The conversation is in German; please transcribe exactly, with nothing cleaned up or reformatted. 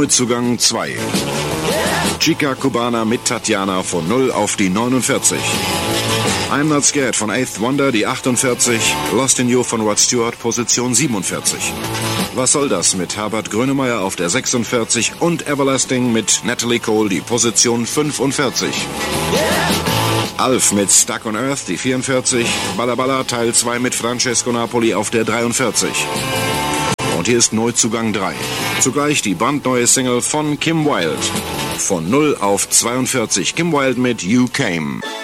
Neuzugang zwei. Chica Cubana mit Tatjana von null auf die neunundvierzig. I'm Not Scared von Eighth Wonder, die achtundvierzig. Lost in You von Rod Stewart, Position siebenundvierzig. Was soll das mit Herbert Grönemeyer auf der sechsundvierzig und Everlasting mit Natalie Cole, die Position fünfundvierzig. Alf mit Stuck on Earth, die vierundvierzig. Balla Balla Teil zwei mit Francesco Napoli auf der dreiundvierzig. Und hier ist Neuzugang drei. Zugleich die brandneue Single von Kim Wilde. Von null auf zweiundvierzig. Kim Wilde mit You Came.